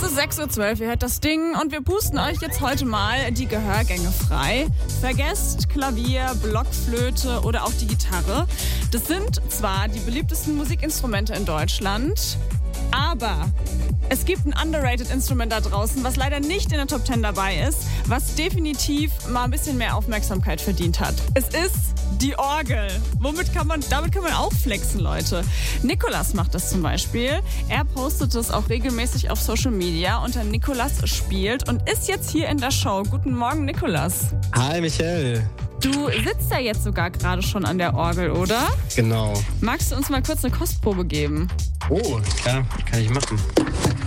Es ist 6:12 Uhr, ihr hört das Ding und wir pusten euch jetzt heute mal die Gehörgänge frei. Vergesst Klavier, Blockflöte oder auch die Gitarre. Das sind zwar die beliebtesten Musikinstrumente in Deutschland, aber es gibt ein underrated Instrument da draußen, was leider nicht in der Top 10 dabei ist, was definitiv mal ein bisschen mehr Aufmerksamkeit verdient hat. Es ist die Orgel. Damit kann man auch flexen, Leute. Nikolas macht das zum Beispiel. Er postet es auch regelmäßig auf Social Media unter Nikolas spielt und ist jetzt hier in der Show. Guten Morgen, Nikolas. Hi, Michael. Du sitzt ja jetzt sogar gerade schon an der Orgel, oder? Genau. Magst du uns mal kurz eine Kostprobe geben? Oh, klar, kann ich machen.